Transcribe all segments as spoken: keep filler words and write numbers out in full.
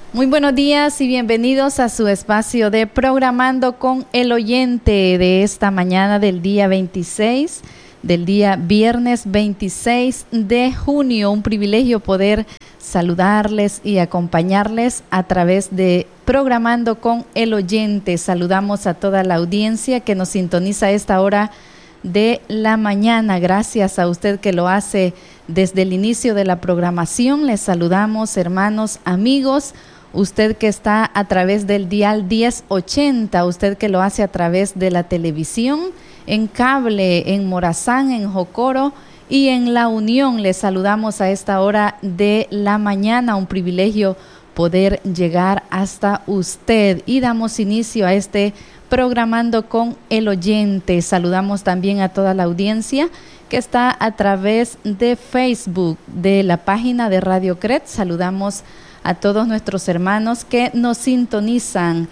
Muy buenos días y bienvenidos a su espacio de Programando con el Oyente de esta mañana del día veintiséis, del día viernes veintiséis de junio. Un privilegio poder saludarles y acompañarles a través de Programando con el Oyente. Saludamos a toda la audiencia que nos sintoniza a esta hora de la mañana. Gracias a usted que lo hace desde el inicio de la programación. Les saludamos, hermanos, amigos. Usted que está a través del dial diez ochenta, usted que lo hace a través de la televisión, en cable, en Morazán, en Jocoro y en La Unión. Les saludamos a esta hora de la mañana. Un privilegio poder llegar hasta usted y damos inicio a este Programando con el Oyente. Saludamos también a toda la audiencia que está a través de Facebook, de la página de Radio C R E T. Saludamos a todos nuestros hermanos que nos sintonizan,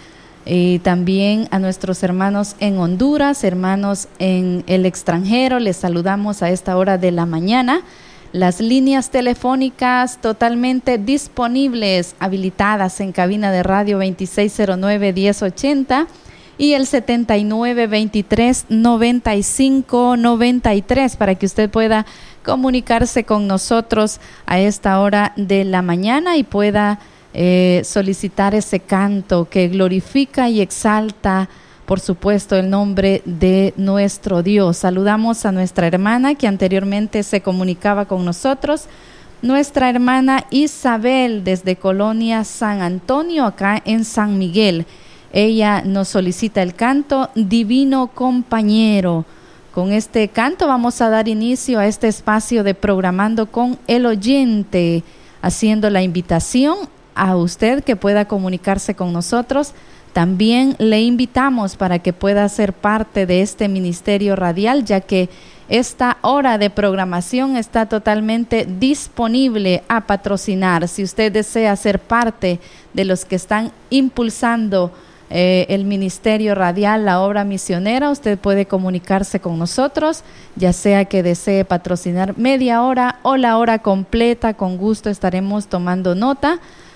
y también a nuestros hermanos en Honduras, hermanos en el extranjero. Les saludamos a esta hora de la mañana. Las líneas telefónicas totalmente disponibles, habilitadas en cabina de radio veintiséis cero nueve, diez ochenta y el setenta y nueve, veintitrés, noventa y cinco, noventa y tres para que usted pueda comunicarse con nosotros a esta hora de la mañana y pueda eh, solicitar ese canto que glorifica y exalta, por supuesto, el nombre de nuestro Dios. Saludamos a nuestra hermana que anteriormente se comunicaba con nosotros, nuestra hermana Isabel desde Colonia San Antonio, acá en San Miguel. Ella nos solicita el canto Divino Compañero. Con este canto vamos a dar inicio a este espacio de Programando con el Oyente, haciendo la invitación a usted que pueda comunicarse con nosotros. También le invitamos para que pueda ser parte de este ministerio radial, ya que esta hora de programación está totalmente disponible a patrocinar. Si usted desea ser parte de los que están impulsando Eh, el ministerio radial, la obra misionera, usted puede comunicarse con nosotros, ya sea que desee patrocinar media hora o la hora completa. Con gusto estaremos tomando nota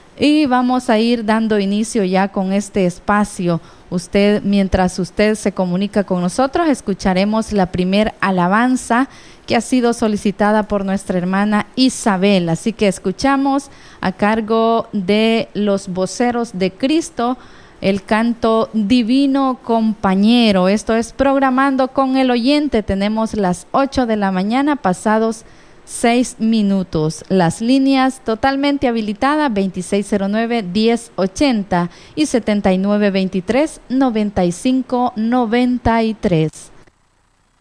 y vamos a ir dando inicio ya con este espacio. Usted, mientras usted se comunica con nosotros, escucharemos la primer alabanza que ha sido solicitada por nuestra hermana Isabel. Así que escuchamos a cargo de los voceros de Cristo el canto Divino Compañero. Esto es Programando con el Oyente. Tenemos las ocho de la mañana pasados seis minutos. Las líneas totalmente habilitadas veintiséis cero nueve, diez ochenta y setenta y nueve, veintitrés, noventa y cinco, noventa y tres.